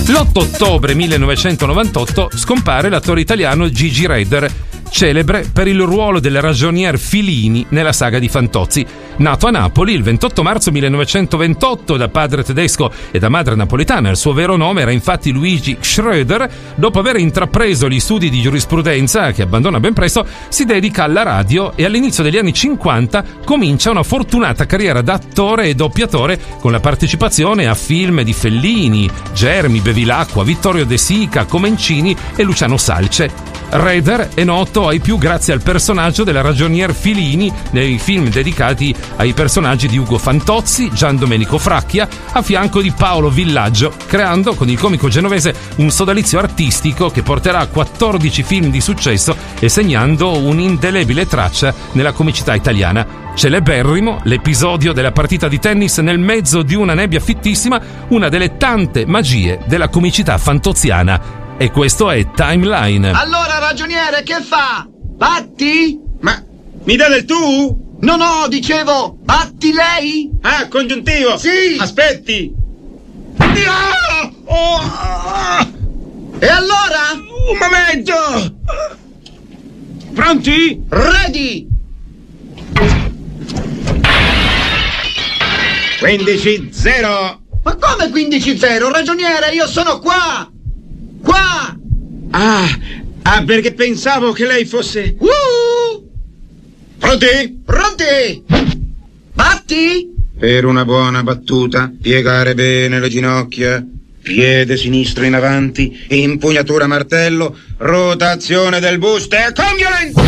L'8 ottobre 1998 scompare l'attore italiano Gigi Redder, celebre per il ruolo del ragionier Filini nella saga di Fantozzi. Nato a Napoli il 28 marzo 1928 da padre tedesco e da madre napoletana, il suo vero nome era infatti Luigi Schröder. Dopo aver intrapreso gli studi di giurisprudenza, che abbandona ben presto, si dedica alla radio e all'inizio degli anni 50 comincia una fortunata carriera da attore e doppiatore con la partecipazione a film di Fellini, Germi, Bevilacqua, Vittorio De Sica, Comencini e Luciano Salce. Redder è noto ai più grazie al personaggio della ragionier Filini nei film dedicati ai personaggi di Ugo Fantozzi, Gian Domenico Fracchia, a fianco di Paolo Villaggio, creando con il comico genovese un sodalizio artistico che porterà a 14 film di successo e segnando un'indelebile traccia nella comicità italiana. Celeberrimo l'episodio della partita di tennis nel mezzo di una nebbia fittissima, una delle tante magie della comicità fantoziana. E questo è Timeline. Allora, ragioniere, che fa? Batti? Ma mi dà del tu? No, dicevo, batti lei? Ah, congiuntivo. Sì. Aspetti. E allora? Un momento. Pronti? Ready. 15-0. Ma come 15-0? Ragioniere, io sono qua! Qua! Ah, perché pensavo che lei fosse... Pronti? Pronti! Batti! Per una buona battuta, piegare bene le ginocchia, piede sinistro in avanti, impugnatura martello, rotazione del busto e con violenza!